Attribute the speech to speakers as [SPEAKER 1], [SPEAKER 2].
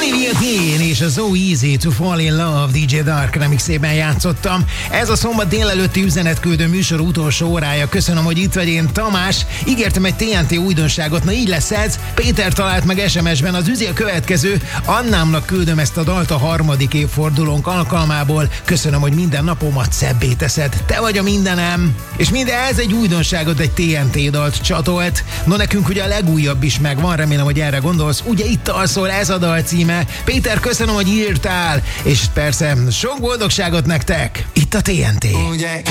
[SPEAKER 1] Olivia Dean és a So Easy to Fall in Love DJ Dark remixében játszottam. Ez a szombat délelőtti üzenetküldő műsor utolsó órája. Köszönöm, hogy itt vagy, én Tamás. Ígértem egy TNT újdonságot, na így lesz ez. Péter talált meg SMS-ben, az üzi a következő. Annámnak küldöm ezt a dalt a 3. évfordulónk alkalmából. Köszönöm, hogy minden napomat szebbé teszed. Te vagy a mindenem. És mindez egy újdonságot, egy TNT dalt csatolt. No, nekünk ugye a legújabb is megvan, remélem, hogy erre gondolsz. Ugye itt alszol, ez a dal címe. Péter, köszönöm, hogy írtál. És persze sok boldogságot nektek. Itt a TNT.